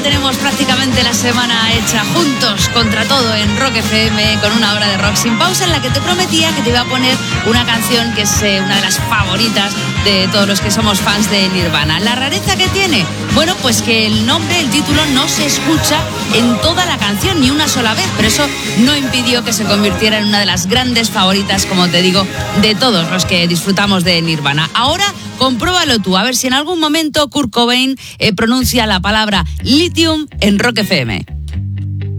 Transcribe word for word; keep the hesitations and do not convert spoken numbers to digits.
tenemos prácticamente la semana hecha juntos contra todo en Rock F M con una hora de rock sin pausa en la que te prometía que te iba a poner una canción que es eh, una de las favoritas de todos los que somos fans de Nirvana. ¿La rareza que tiene? Bueno, pues que el nombre, el título no se escucha en toda la canción ni una sola vez, pero eso no impidió que se convirtiera en una de las grandes favoritas, como te digo, de todos los que disfrutamos de Nirvana. Ahora compruébalo tú, a ver si en algún momento Kurt Cobain eh, pronuncia la palabra lithium en Rock F M.